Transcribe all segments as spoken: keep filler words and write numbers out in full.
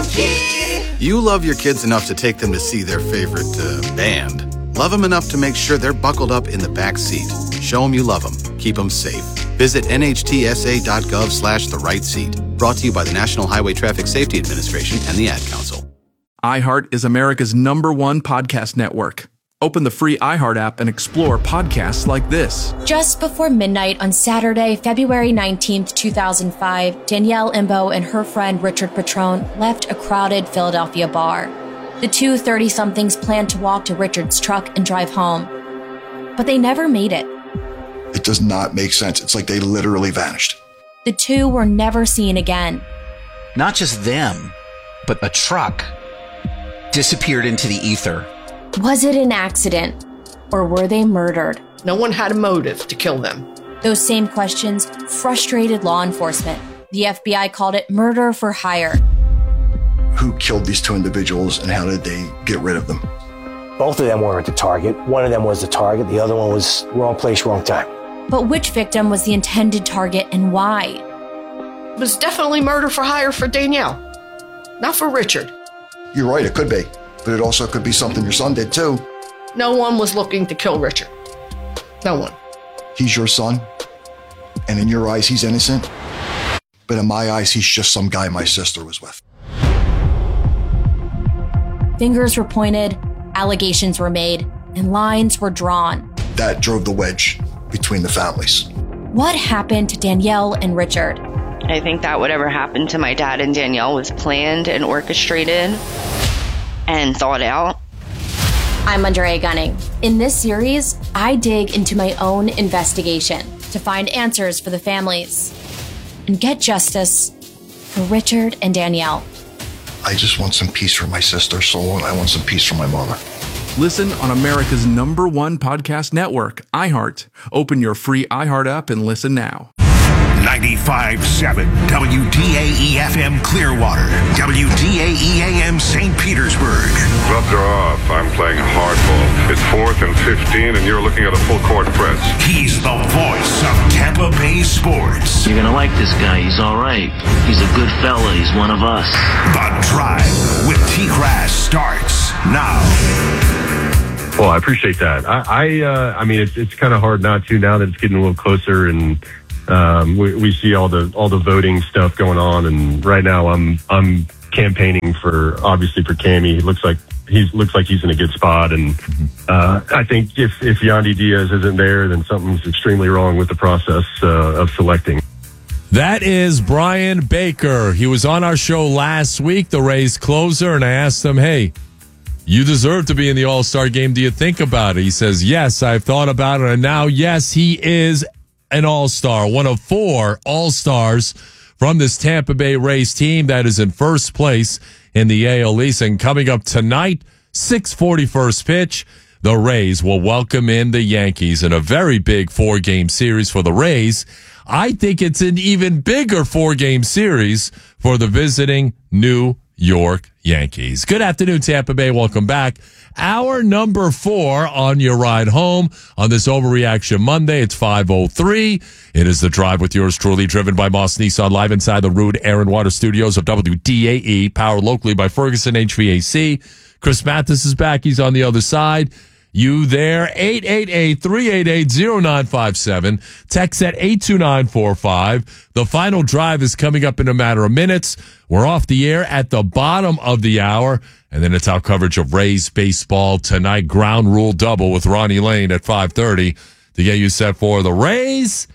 Junkie. You love your kids enough to take them to see their favorite uh, band. Love them enough to make sure they're buckled up in the back seat. Show them you love them. Keep them safe. Visit nhtsa.gov slash the right seat. Brought to you by the National Highway Traffic Safety Administration and the Ad Council. iHeart is America's number one podcast network. Open the free iHeart app and explore podcasts like this. Just before midnight on Saturday, February nineteenth, two thousand five, Danielle Imbo and her friend Richard Patrone left a crowded Philadelphia bar. The two thirty-somethings planned to walk to Richard's truck and drive home, but they never made it. It does not make sense. It's like they literally vanished. The two were never seen again. Not just them, but a truck disappeared into the ether. Was it an accident, or were they murdered? No one had a motive to kill them. Those same questions frustrated law enforcement. The F B I called it murder for hire. Who killed these two individuals and how did they get rid of them? Both of them weren't the target. One of them was the target. The other one was wrong place, wrong time. But which victim was the intended target and why? It was definitely murder for hire for Danielle, not for Richard. You're right, it could be. But it also could be something your son did too. No one was looking to kill Richard. No one. He's your son, and in your eyes, he's innocent. But in my eyes, he's just some guy my sister was with. Fingers were pointed, allegations were made, and lines were drawn. That drove the wedge between the families. What happened to Danielle and Richard? I think that whatever happened to my dad and Danielle was planned and orchestrated and thought out. I'm Andrea Gunning. In this series, I dig into my own investigation to find answers for the families and get justice for Richard and Danielle. I just want some peace for my sister's soul, and I want some peace for my mother. Listen on America's number one podcast network, iHeart. Open your free iHeart app and listen now. ninety-five point seven W D A E F M Clearwater, W D A E A M Saint Petersburg. Gloves are off. I'm playing hardball. It's fourth and fifteen, and you're looking at a full court press. He's the voice of Tampa Bay sports. You're gonna like this guy. He's all right. He's a good fella. He's one of us. The Drive with T-Grass starts now. Well, I appreciate that. I, I, uh, I mean, it's it's kind of hard not to now that it's getting a little closer, and um, we, we see all the all the voting stuff going on. And right now, I'm I'm campaigning for obviously for Cammy. He looks like he's looks like he's in a good spot, and uh, I think if if Yandy Diaz isn't there, then something's extremely wrong with the process uh, of selecting. That is Brian Baker. He was on our show last week, the Rays closer, and I asked him, hey, you deserve to be in the All-Star game. Do you think about it? He says, yes, I've thought about it. And now, yes, he is an All-Star, one of four All-Stars from this Tampa Bay Rays team that is in first place in the A L East. And coming up tonight, six forty first pitch, the Rays will welcome in the Yankees in a very big four-game series for the Rays. I think it's an even bigger four-game series for the visiting New York Yankees. Good afternoon, Tampa Bay. Welcome back. Hour number four on your ride home on this Overreaction Monday. It's five oh three. It is The Drive with yours truly, driven by Moss Nissan, live inside the Rude Air and Water Studios of W D A E, powered locally by Ferguson H V A C. Chris Mathis is back. He's on the other side. You there, eight eight eight, three eight eight, zero nine five seven. Text at eight two nine four five. The final drive is coming up in a matter of minutes. We're off the air at the bottom of the hour. And then it's our coverage of Rays baseball tonight. Ground rule double with Ronnie Lane at five thirty to get you set for the Rays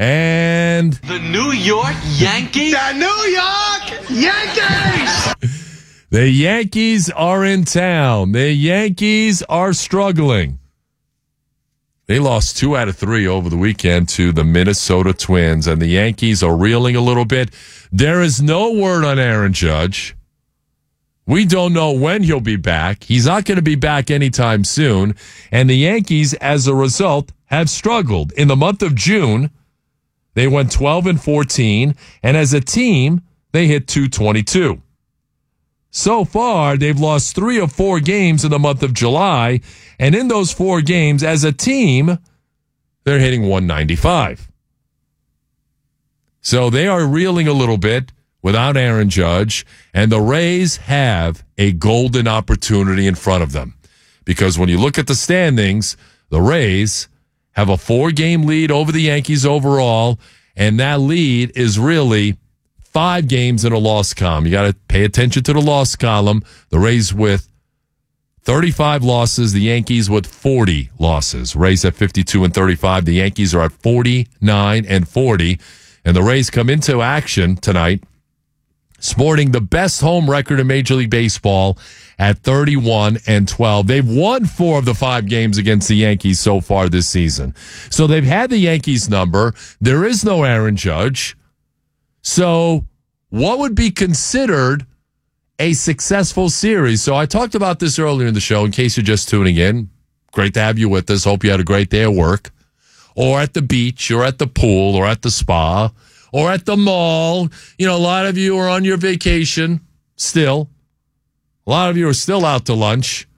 and the New York Yankees. The New York Yankees! The Yankees are in town. The Yankees are struggling. They lost two out of three over the weekend to the Minnesota Twins, and the Yankees are reeling a little bit. There is no word on Aaron Judge. We don't know when he'll be back. He's not going to be back anytime soon. And the Yankees, as a result, have struggled. In the month of June, they went twelve and fourteen, and as a team, they hit two twenty-two. So far, they've lost three of four games in the month of July, and in those four games, as a team, they're hitting one ninety-five. So they are reeling a little bit without Aaron Judge, and the Rays have a golden opportunity in front of them. Because when you look at the standings, the Rays have a four-game lead over the Yankees overall, and that lead is really five games in a loss column. You got to pay attention to the loss column. The Rays with thirty-five losses, the Yankees with forty losses. Rays at fifty-two and thirty-five. The Yankees are at forty-nine and forty. And the Rays come into action tonight sporting the best home record in Major League Baseball at thirty-one and twelve. They've won four of the five games against the Yankees so far this season. So they've had the Yankees number. There is no Aaron Judge. So what would be considered a successful series? So I talked about this earlier in the show in case you're just tuning in. Great to have you with us. Hope you had a great day at work or at the beach or at the pool or at the spa or at the mall. You know, a lot of you are on your vacation still. A lot of you are still out to lunch.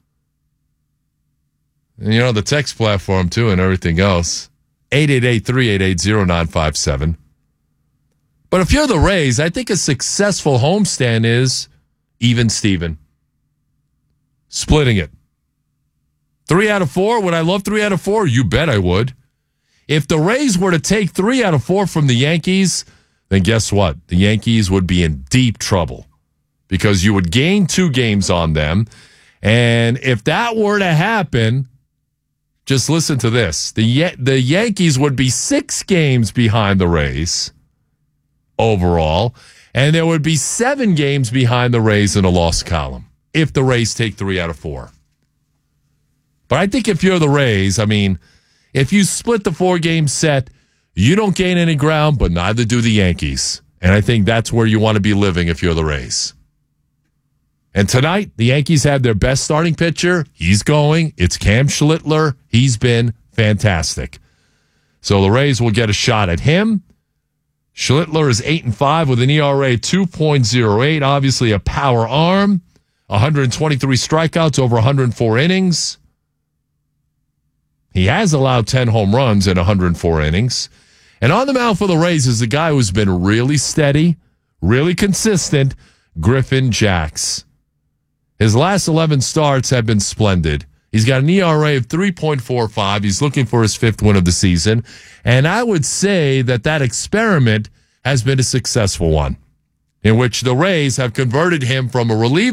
And, you know, the text platform, too, and everything else. eight eight eight, three eight eight, zero nine five seven. But if you're the Rays, I think a successful homestand is even Steven. Splitting it. Three out of four. Would I love three out of four? You bet I would. If the Rays were to take three out of four from the Yankees, then guess what? The Yankees would be in deep trouble because you would gain two games on them. And if that were to happen, just listen to this. The, the Yankees would be six games behind the Rays overall, and there would be seven games behind the Rays in a loss column if the Rays take three out of four. But I think if you're the Rays, I mean, if you split the four-game set, you don't gain any ground, but neither do the Yankees. And I think that's where you want to be living if you're the Rays. And tonight, the Yankees have their best starting pitcher. He's going. It's Cam Schlittler. He's been fantastic. So the Rays will get a shot at him. Schlittler is eight and five with an E R A two point oh eight. Obviously a power arm. one hundred twenty-three strikeouts over one hundred four innings. He has allowed ten home runs in one hundred four innings. And on the mound for the Rays is the guy who's been really steady, really consistent, Griffin Jax. His last eleven starts have been splendid. He's got an E R A of three point four five. He's looking for his fifth win of the season. And I would say that that experiment has been a successful one, in which the Rays have converted him from a reliever